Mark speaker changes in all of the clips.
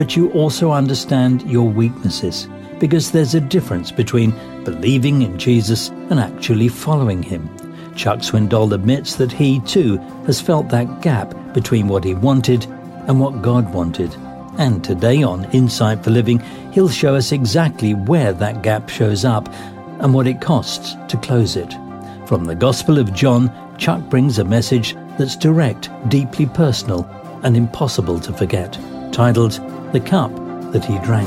Speaker 1: but you also understand your weaknesses, because there's a difference between believing in Jesus and actually following him. Chuck Swindoll admits that he, too, has felt that gap between what he wanted and what God wanted. And today on Insight for Living, he'll show us exactly where that gap shows up and what it costs to close it. From the Gospel of John, Chuck brings a message that's direct, deeply personal, and impossible to forget, titled The Cup That He Drank.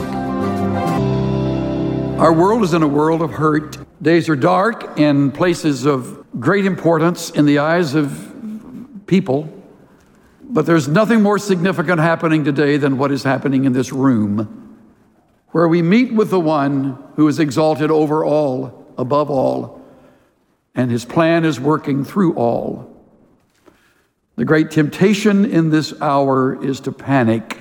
Speaker 2: Our world is in a world of hurt. Days are dark in places of great importance in the eyes of people. But there's nothing more significant happening today than what is happening in this room, where we meet with the one who is exalted over all, above all, and his plan is working through all. The great temptation in this hour is to panic.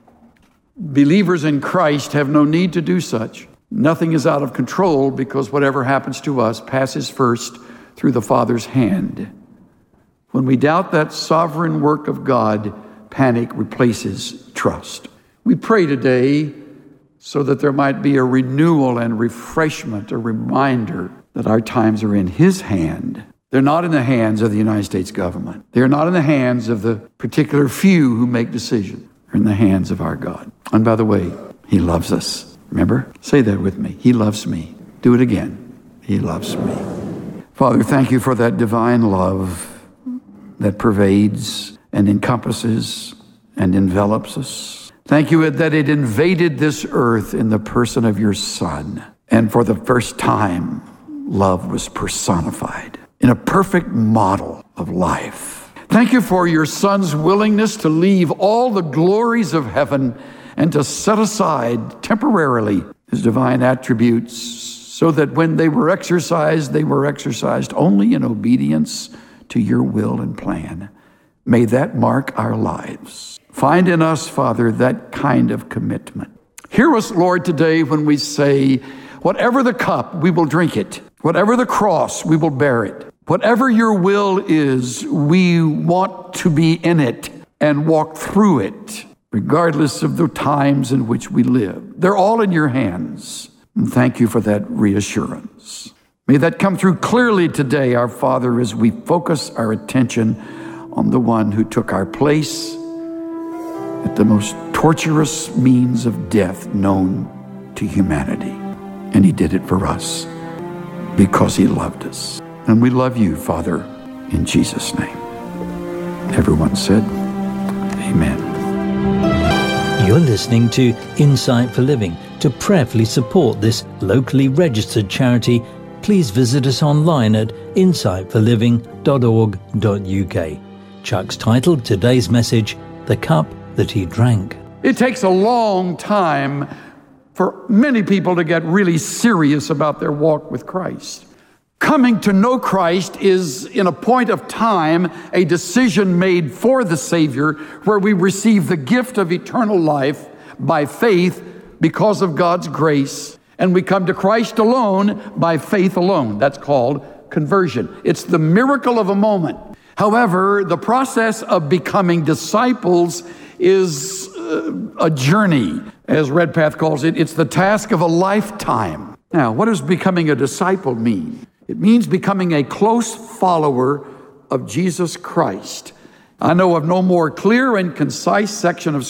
Speaker 2: Believers in Christ have no need to do such. Nothing is out of control, because whatever happens to us passes first through the Father's hand. When we doubt that sovereign work of God, panic replaces trust. We pray today so that there might be a renewal and refreshment, a reminder that our times are in his hand. They're not in the hands of the United States government. They're not in the hands of the particular few who make decisions. They're in the hands of our God. And by the way, he loves us. Remember? Say that with me. He loves me. Do it again. He loves me. Father, thank you for that divine love that pervades and encompasses and envelops us. Thank you that it invaded this earth in the person of your Son. And for the first time, love was personified in a perfect model of life. Thank you for your Son's willingness to leave all the glories of heaven and to set aside temporarily his divine attributes, so that when they were exercised only in obedience to your will and plan. May that mark our lives. Find in us, Father, that kind of commitment. Hear us, Lord, today when we say, whatever the cup, we will drink it. Whatever the cross, we will bear it. Whatever your will is, we want to be in it and walk through it, regardless of the times in which we live. They're all in your hands. And thank you for that reassurance. May that come through clearly today, our Father, as we focus our attention on the one who took our place at the most torturous means of death known to humanity. And he did it for us because he loved us. And we love you, Father, in Jesus' name. Everyone said, amen.
Speaker 1: You're listening to Insight for Living. To prayerfully support this locally registered charity, please visit us online at insightforliving.org.uk. Chuck's titled today's message, The Cup That He Drank.
Speaker 2: It takes a long time for many people to get really serious about their walk with Christ. Coming to know Christ is, in a point of time, a decision made for the Savior, where we receive the gift of eternal life by faith because of God's grace. And we come to Christ alone by faith alone. That's called conversion. It's the miracle of a moment. However, the process of becoming disciples is a journey. As Redpath calls it, it's the task of a lifetime. Now, what does becoming a disciple mean? It means becoming a close follower of Jesus Christ. I know of no more clear and concise section of